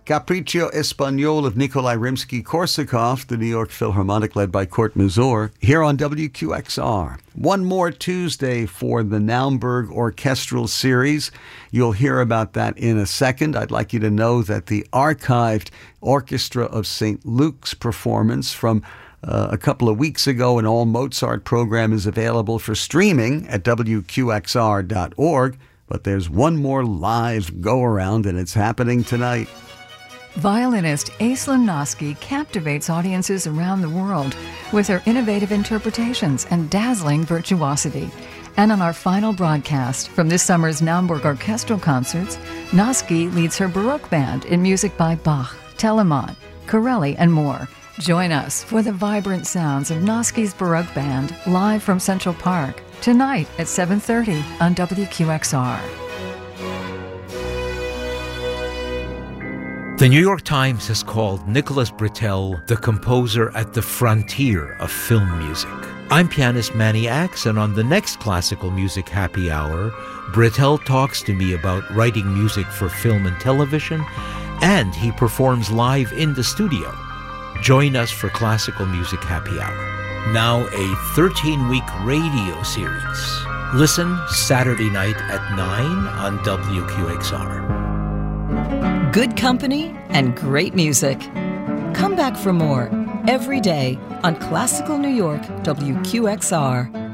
Capriccio Espagnol of Nikolai Rimsky-Korsakov, the New York Philharmonic led by Kurt Mazur, here on WQXR. One more Tuesday for the Naumburg Orchestral Series. You'll hear about that in a second. I'd like you to know that the archived Orchestra of St. Luke's performance from a couple of weeks ago, an all Mozart program, is available for streaming at WQXR.org. But there's one more live go-around, and it's happening tonight. Violinist Aislinn Noski captivates audiences around the world with her innovative interpretations and dazzling virtuosity. And on our final broadcast from this summer's Naumburg Orchestral Concerts, Noski leads her Baroque band in music by Bach, Telemann, Corelli, and more. Join us for the vibrant sounds of Noski's Baroque Band live from Central Park tonight at 7:30 on WQXR. The New York Times has called Nicholas Britell the composer at the frontier of film music. I'm pianist Manny Axe, and on the next Classical Music Happy Hour, Britell talks to me about writing music for film and television, and he performs live in the studio. Join us for Classical Music Happy Hour. Now a 13-week radio series. Listen Saturday night at 9 on WQXR. Good company and great music. Come back for more every day on Classical New York WQXR.